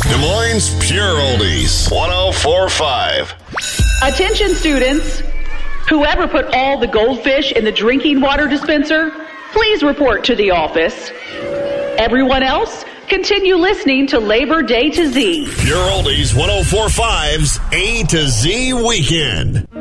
Des Moines Pure Oldies, 104.5. Attention students, whoever put all the goldfish in the drinking water dispenser, please report to the office. Everyone else, continue listening to Labor Day to Z. Pure Oldies 104.5's A to Z Weekend.